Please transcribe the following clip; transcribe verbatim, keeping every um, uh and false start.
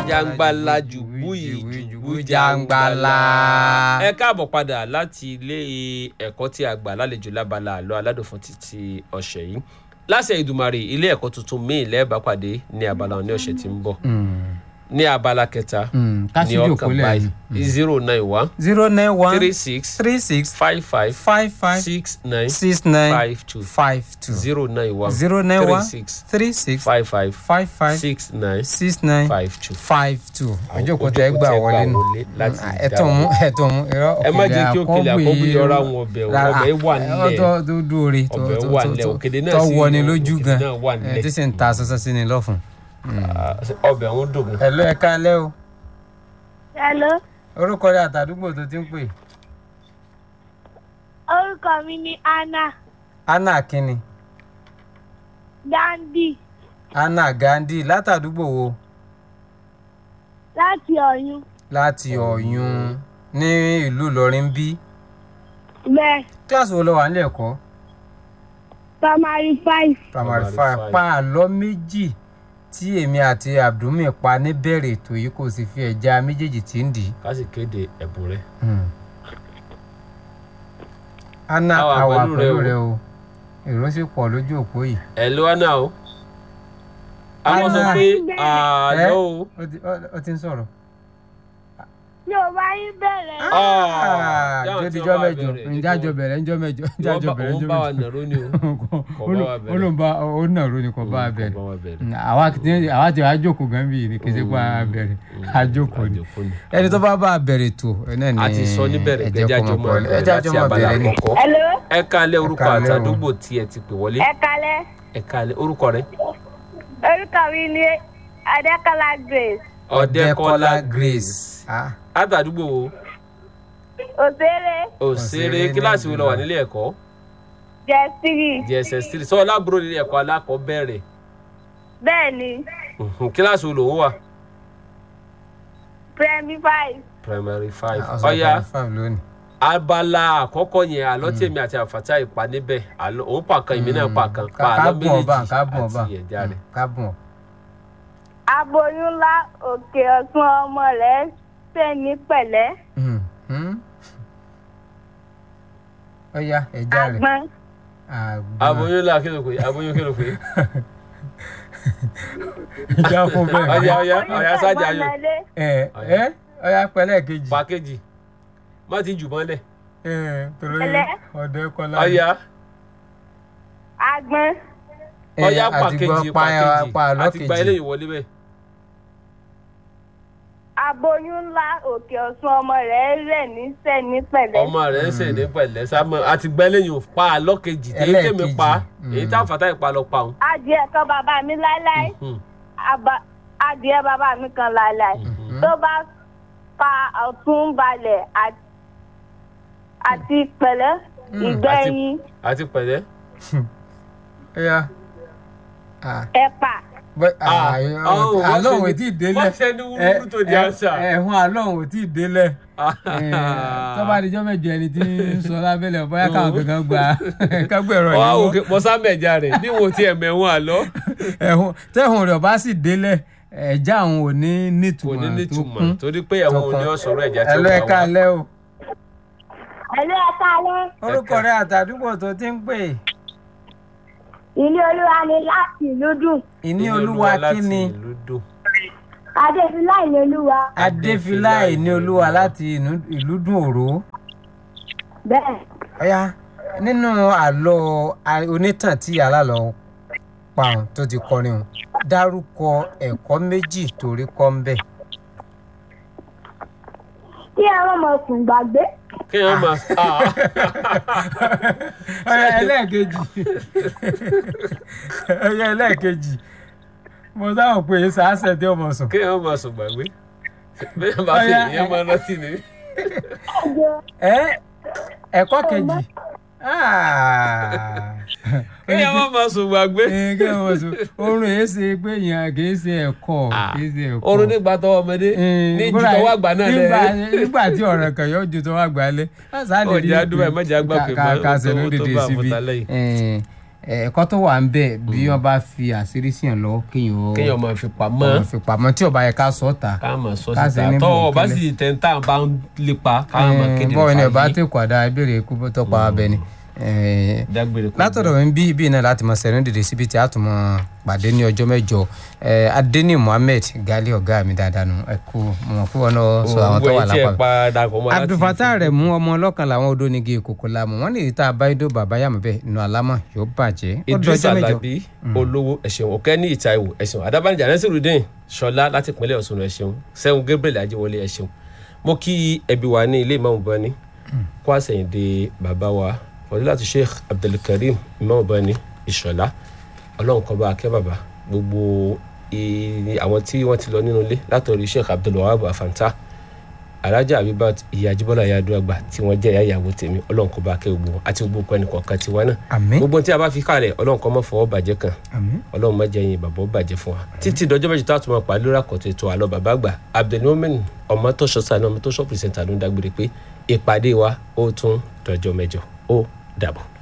Jangbala jùbú ìjùbú jangbala. Ẹ káàbọ̀ padà láti ilé ẹ̀kọ́ tí a gbà lálejò lábala àlọ́ aládùn fún títí ọ̀sẹ̀ yìí. Láṣẹ Ìdùmarè ilé ẹ̀kọ́ tuntun míì lẹ́ẹ̀bá pàdé ní abala ní ọ̀sẹ̀ tí ń bọ̀. Ní abala kẹta ní ọkàn báyìí zero nine one zero nine one three six three six five five five five six nine six nine five two five two zero nine one zero nine three one six three six five five five five six nine six nine five two. five two. Àjọkò tẹ gbà wọlé nù. Ẹ̀tọ́ mú ẹ̀tọ́ mú irọ́ ẹ má jẹ́ kí òkèlè àkọ́bù yọra àwọn ọbẹ̀ ọbẹ̀ wà nílẹ̀ ọtọ́ tó dóore ọbẹ̀ wà nílẹ̀ òkèlè náà sì tọ́ wọ ni lójú gan ẹ̀ tí sì ń ta sọ́sọ́ sí ni lọ́fun. ọbẹ̀ wọn dùn. Hello, ẹ káalẹ́ o. Hello. Orúkọ rẹ àtàdúgbò tó ti ń pè. Orúkọ mi ni Anna Anna kínni. Gandhi Anna Gandhi látàdúgbò wo? láti Ọ̀yún. Láti Ọ̀yún ní ìlú Ìlọrin bí. Bẹ́ẹ̀. Kíláàsì wo ló wà nílé ẹ̀kọ́? Primary five. Primary five. Pa àlọ́ méjì tí èmi àti Abdulmi pa níbẹ̀rẹ̀ ètò yìí kò sì fi ẹja méjèèjì tí ń dì í. Ká sì kéde ẹ̀bùn rẹ̀. Anna àwa pẹ̀lú rẹ o èrò sì pọ̀ lójú òpó yìí. Hello Anna o. Àwọn sọ pé àlọ́ o. Ó ti ń sọ̀rọ̀. Mi ò bá yín bẹ̀rẹ̀. Jọ́díjọ́ mẹ́jọ ǹjẹ́ àjọ bẹ̀rẹ̀ ǹjọ́ mẹ́jọ ǹjẹ́ àjọ bẹ̀rẹ̀ ǹjọ́ mẹ́jọ. Wọ́n bá wa nàró ni o. Ó ló ń bá ó nàró ni kò bá wa bẹ̀rẹ̀. Àwa ti àjókòó gan bí ni kì í ṣe pé a bẹ̀rẹ̀ àjókòó ni. Ẹni tó bá bá a bẹ̀rẹ̀ tó náà ni a ti sọ níbẹ̀rẹ̀ gbẹ́jà jọmọ ẹ̀jẹ̀ láti abala àkọ́kọ́. Hello. Ẹ káalẹ́ orúkọ àtàdúgbò tí ẹ ti pè wọlé. Ẹ káalẹ́. Ẹ káalẹ́ orúkọ rẹ. Orúkọ mi ni Adékọ́lá Grace. Ọ̀dẹ́kọ́lá Grace. Àtàdúgbò wo? Òṣèré. Òṣèré kíláàsì wo ló wà nílé ẹ̀kọ́? Jẹ́sírì. J S S three sọ lábúrò nílé ẹ̀kọ́ alákọ̀ọ́bẹ̀rẹ̀. Bẹ́ẹ̀ni. Kíláàsì wo ló wà? Primary five. Primary five. Ọ̀ya abala àkọ́kọ́ yẹn àlọ́ tí èmi àti àfàtà ìpa níbẹ̀ àlọ́ òun pàkan èmi náà pàkan pa àlọ́ méjèèjì àti ẹ̀já rẹ̀. Aboyún ńlá òkè ọ̀tún ọmọ rẹ̀ ṣe ní pẹ̀lẹ́. Ọ̀ya ẹ̀já rẹ̀. Àgbọn. Aboyún ńlá kí ló pé aboyún kí ló pé. Ìjà fún bẹ́ẹ̀. Ọ̀ya ọ̀ya ọ̀ya sájà yọ. Ẹ ẹ ọ̀ya pẹ̀lẹ́ kejì. Pàkejì má ti jù mọ́lẹ̀. Ọ̀dẹ́kọ́lá. Ọ̀ya. Àgbọn. Ọ̀ya pàkejì pàkejì àti gba eléyìí wọlé bẹ́ẹ̀. Aboyún ńlá òkè ọ̀tún ọmọ rẹ̀ rẹ̀ ní sẹ́ ní pẹ̀lẹ́. Ọmọ rẹ̀ ń sẹ̀ ní pẹ̀lẹ́ sámọ́ àti gba eléyìí pa àlọ́ kejì tí èyí tèmi pa èyí tá àfàtà ìpa lọ pa òun. Adìẹ kan bàbá mi láéláé. Adìẹ bàbá mi kan láéláé. Tó bá pa ọ̀tún balẹ̀ àti pẹ̀lẹ́ ìgbẹ́yìn. Àti pẹ̀lẹ́. Ẹ̀pà. Àlọ́hùn ò tí ì délẹ̀. Wọ́n ṣe ní wúrú tó di àṣà. Ẹ̀hún àlọ́hùn ò tí ì délẹ̀. Tó bá di jọ́ mẹ́jọ ẹni tí ń sọ lábẹ́lẹ̀ bóyá káwọn kankan gba kágbẹ̀rọ yìí. Wọ́n á mọ sámẹ̀já rẹ̀ bí wo ti ẹ̀mẹ̀ wọn àlọ́. Ẹ̀hún tẹ̀hún rẹ̀ bá sì délẹ̀ ẹ̀já àwọn ò ní nítumọ̀ tó kún. Torí pé ẹ̀wọ̀n ò ní ọ̀sọ̀rọ̀ ẹ̀já tí ó bá wà. Hello, ẹ káalẹ́ o. Hello, ẹ káalẹ́. Orúkọ rẹ àtàdúgbò tó ti ń pè. Ìní Olúwa ni láti ìlú dùn. Ìní Olúwa kí ni? Adéfilá ìní Olúwa. Adéfilá ìní Olúwa láti ìlú dùn òró. Bẹ́ẹ̀. Ọ̀ya nínú àlọ́ onítàn tí alálọ́ pàun tó ti kọrin o dárúkọ ẹ̀kọ́ méjì torí kọ́ ń bẹ̀. Kí ẹ̀rọ mọ̀ sùn gbàgbé. Kí ẹ̀rọ mọ̀ ọ̀ya ẹlẹ́ẹ̀kejì ọ̀ya ẹlẹ́ẹ̀kejì mo sáwọn pé sàásẹ̀ tí ó mọ̀ sùn. Kí ẹ̀rọ mọ̀ sùn gbàgbé bẹ́ẹ̀ bá fi ìyẹn máa rántí ni. Ẹ̀kọ́ kejì. Kéèyàn má máa sùn gbàgbé. Kéèyàn má sùn oorun èé ṣe pé èèyàn kì í ṣe ẹ̀kọ́ kì í ṣe ẹ̀kọ́. Oorun nígbà tọwọ́ ọmọdé ní ju tọwọ́ àgbà náà lẹ. Nígbà tí ọ̀rọ̀ kan yóò ju tọwọ́ àgbà lẹ. Ọjà dúpọ̀ ẹ̀ mọ́jà gbà pé kàṣẹ ló dìde síbi. ẹ̀kọ́ tó wà ń bẹ̀ bí wọ́n bá fi àṣírí sí yàn lọ kéèyàn kéèyàn máa fi pamọ́ fi pamọ́ tí ó bá yẹ ká sọ ta ká máa sọ síta tọ́ ọba sì tẹ̀ntà bá ń lépa ká máa kéde bọ́ọ̀ ni ọba tẹ̀ kwadà ìbéèrè ikú tó pa abẹ ni látọ̀dọ̀ mi bí ibi náà láti mọ sẹ́nu dèdè síbi tí a tún mọ pàdé ní ọjọ́ mẹ́jọ Adeni Muhammed Gali ọ̀gá mi dáadáa nù ẹ kú mọ̀ fún wọn náà sọ àwọn tó wà lápá Abdulfatah rẹ̀ mú ọmọ ọlọ́kan làwọn odò nígi ìkòkò lámù wọn ní ìta abáyédó bàbá yàmù bẹ́ẹ̀ nù alámọ̀ yóò bàjẹ́. Idris Alabi olówó ẹ̀sìn òkè ní Ìtàìwò ẹ̀sìn Adábánijà Nasiruddin Ṣọlá láti ìpínlẹ̀ Ọ̀ṣun ẹ̀sìn Sẹ́hun Gabriel Ajíwọlé ẹ̀sìn mo kí ẹbí wa ní ilé Ìmáàmù Bani kó àsẹ̀yìndé bàbá wa Fadilatu Sheikh Abdulkarim Ìmáàmù Bani Ìṣọ̀lá ọlọ́run kó bá kẹ́ bàbá gbogbo àwọn tí wọ́n ti lọ nínú ilé látọ̀rí Sheikh Abdulwahab Afanta Alhaja Abibat ìyá Ajíbọ́lá Ayádúàgbà tí wọ́n jẹ́ ìyàwó tèmi ọlọ́run kó bá kẹ́ gbogbo àti gbogbo ẹnì kọ̀ọ̀kan tiwa náà gbogbo tí a bá fi kalẹ̀ ọlọ́run kó má fọwọ́ bàjẹ́ kan ọlọ́run má jẹ́ yín bàbá ó bàjẹ́ fún wa títí dọjọ́ méjì tó àtúmọ̀ pàdé lórí àkọ́tún ètò àlọ́ bàbá àgbà Abdulmumin Ọmọtọ́ṣọ́ sani Ọmọtọ́ṣọ́ pìrìsẹ́ńtà ló ń dágbére pé ìpàdé wa ó tún dọjọ́ mẹ́jọ ó dàbọ̀.